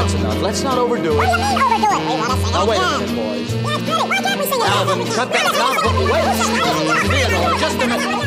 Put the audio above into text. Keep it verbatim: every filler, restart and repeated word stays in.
That's enough. Let's not overdo it. What do you mean overdo it? We want to sing Now, it wait a again. minute, boys. Yeah, it's pretty. Why can't we sing it Alvin, again? cut that. Now, wait. Theodore, just a minute.